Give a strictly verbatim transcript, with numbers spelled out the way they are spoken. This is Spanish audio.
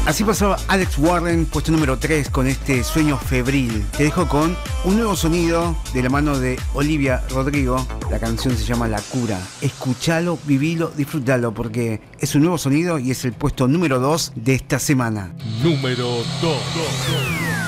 Así pasaba Alex Warren, puesto número tres, con este Sueño Febril. Te dejo con un nuevo sonido de la mano de Olivia Rodrigo. La canción se llama La Cura. Escuchalo, vivilo, disfrutalo, porque es un nuevo sonido y es el puesto número dos de esta semana. Número dos.